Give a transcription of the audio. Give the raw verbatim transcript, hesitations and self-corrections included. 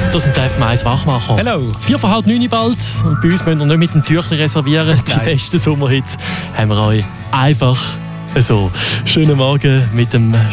Das sind die F M eins Wachmacher. Hello. Vier vor halb neun bald. Und bei uns müsst ihr nicht mit dem Tüchli reservieren. Die Nein. besten Sommerhits haben wir euch einfach so. Schönen Morgen mit dem